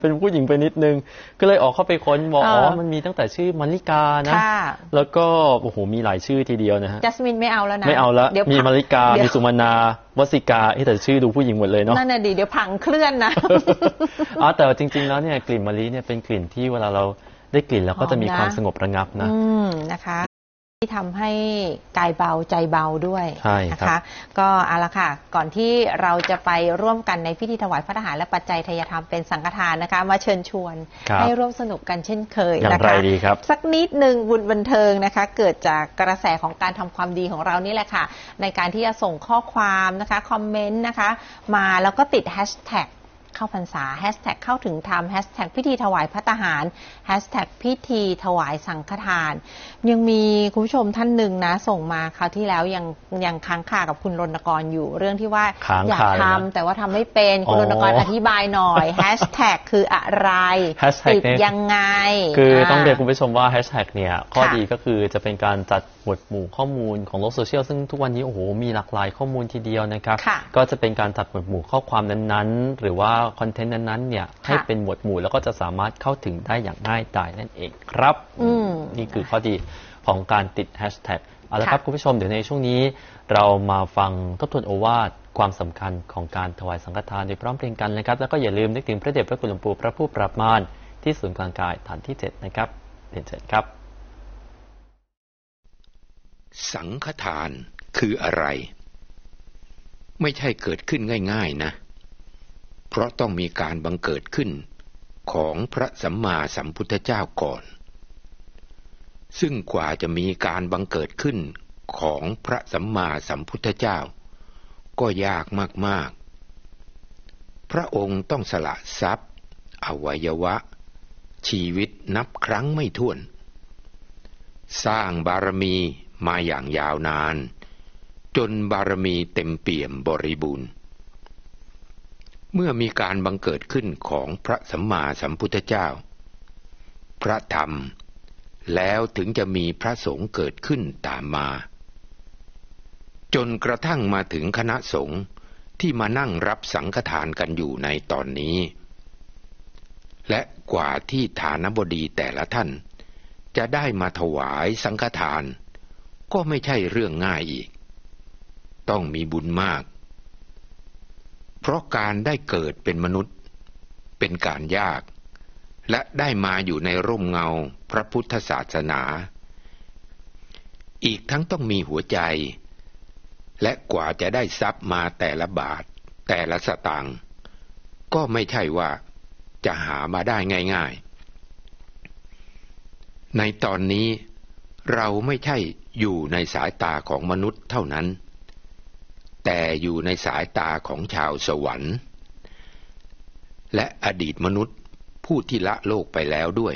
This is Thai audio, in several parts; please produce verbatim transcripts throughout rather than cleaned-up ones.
เป็นผู้หญิงไปนิดนึงก็เลยออกเข้าไปค้นบอกอ๋อมันมีตั้งแต่ชื่อมริกานะแล้วก็โอ้โหมีหลายชื่อทีเดียวนะฮะจัสมินไม่เอาแล้วนะไม่เอาแล้วมีมริกามีสุมนาวสิกาแต่ชื่อดูผู้หญิงหมดเลยเนาะนั่นน่ะดิเดี๋ยวผังเคลื่อนนะอ๋อแต่จริงๆแล้วเนี่ยกลิ่นมะลิเนี่ยเป็นกลิ่นที่เวลาเราได้กลิ่นแล้วก็จะมีความสงบระงับนะนะคะที่ทำให้กายเบาใจเบาด้วยนะคะก็เอาละค่ะก่อนที่เราจะไปร่วมกันในพิธีถวายพระทหารและปัจจัยทายธรรมเป็นสังฆทานนะคะมาเชิญชวนให้ร่วมสนุกกันเช่นเคยนะคะสักนิดหนึ่งบุญบันเทิงนะคะเกิดจากกระแสของการทำความดีของเรานี่แหละค่ะในการที่จะส่งข้อความนะคะคอมเมนต์นะคะมาแล้วก็ติดแฮชแท็กเข้าพรรษาแฮชแท็กเข้าถึงธรรมแฮชแท็กพิธีถวายพระทหารแฮชแท็กพิธีถวายสังฆทานยังมีคุณผู้ชมท่านหนึ่งนะส่งมาคราวที่แล้วยังยังค้างคากับคุณรณกรอยู่เรื่องที่ว่าอยากทำแต่ว่าทำไม่เป็นคุณรณกรอธิบายหน่อยแฮชแท็กคืออะไรติดยังไงคือต้องเรียนคุณผู้ชมว่าแฮชแท็กเนี่ยข้อดีก็คือจะเป็นการจัดหมวดหมู่ข้อมูลของโลกโซเชียลซึ่งทุกวันนี้โอ้โหมีหลากหลายข้อมูลทีเดียวนะครับก็จะเป็นการจัดหมวดหมู่ข้อความนั้นๆหรือว่าคอนเทนต์นั้นๆเนี่ยให้เป็นหมวดหมู่แล้วก็จะสามารถเข้าถึงได้อย่างง่ายดายนั่นเองครับนี่คือข้อดีของการติดแฮชแท็กเอาละครับคุณผู้ชมเดี๋ยวในช่วงนี้เรามาฟังทบทวนโอวาทความสำคัญของการถวายสังฆทานโดยพร้อมเพรียงกันนะครับแล้วก็อย่าลืมนึกถึงพระเดชพระคุณหลวงปู่พระผู้ปราบมารที่ศูนย์กลางกายฐานที่เจ็ดนะครับเรียนเชิญครับสังฆทานคืออะไรไม่ใช่เกิดขึ้นง่ายๆนะเพราะต้องมีการบังเกิดขึ้นของพระสัมมาสัมพุทธเจ้าก่อนซึ่งกว่าจะมีการบังเกิดขึ้นของพระสัมมาสัมพุทธเจ้าก็ยากมากๆพระองค์ต้องสละทรัพย์อวัยวะชีวิตนับครั้งไม่ถ้วนสร้างบารมีมาอย่างยาวนานจนบารมีเต็มเปี่ยมบริบูรณ์เมื่อมีการบังเกิดขึ้นของพระสัมมาสัมพุทธเจ้าพระธรรมแล้วถึงจะมีพระสงฆ์เกิดขึ้นตามมาจนกระทั่งมาถึงคณะสงฆ์ที่มานั่งรับสังฆทานกันอยู่ในตอนนี้และกว่าที่ฐานบดีแต่ละท่านจะได้มาถวายสังฆทานก็ไม่ใช่เรื่องง่ายอีกต้องมีบุญมากเพราะการได้เกิดเป็นมนุษย์เป็นการยากและได้มาอยู่ในร่มเงาพระพุทธศาสนาอีกทั้งต้องมีหัวใจและกว่าจะได้ทรัพย์มาแต่ละบาทแต่ละสตางค์ก็ไม่ใช่ว่าจะหามาได้ง่ายๆในตอนนี้เราไม่ใช่อยู่ในสายตาของมนุษย์เท่านั้นแต่อยู่ในสายตาของชาวสวรรค์และอดีตมนุษย์ผู้ที่ละโลกไปแล้วด้วย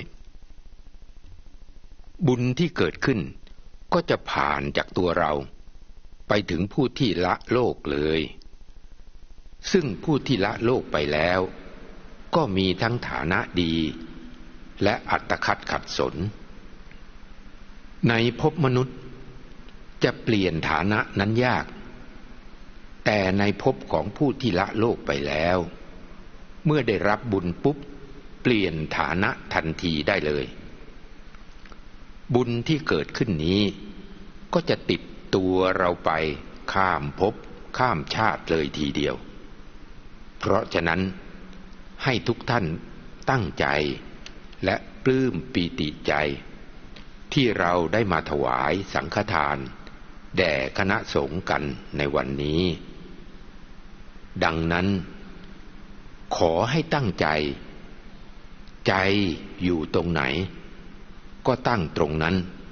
บุญที่เกิดขึ้นก็จะผ่านจากตัวเราไปถึงผู้ที่ละโลกเลยซึ่งผู้ที่ละโลกไปแล้วก็มีทั้งฐานะดีและอัตคัดขัดสนในภพมนุษย์จะเปลี่ยนฐานะนั้นยากแต่ในภพของผู้ที่ละโลกไปแล้วเมื่อได้รับบุญปุ๊บเปลี่ยนฐานะทันทีได้เลยบุญที่เกิดขึ้นนี้ก็จะติดตัวเราไปข้ามภพข้ามชาติเลยทีเดียวเพราะฉะนั้นให้ทุกท่านตั้งใจและปลื้มปีติใจที่เราได้มาถวายสังฆทานแด่คณะสงฆ์กันในวันนี้ดังนั้นขอให้ตั้งใจใจอยู่ตรงไหนก็ตั้งตรงนั้น